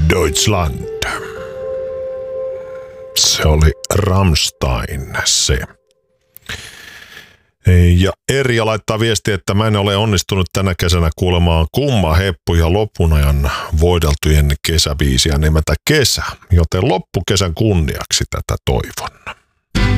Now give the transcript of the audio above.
Deutschland. Se oli Rammstein se. Ja Erja laittaa viesti, että mä en ole onnistunut tänä kesänä kuulemaan Kumma, Heppu ja lopun ajan voideltujen kesäbiisiä nimeltä Kesä, joten loppukesän kunniaksi tätä toivon.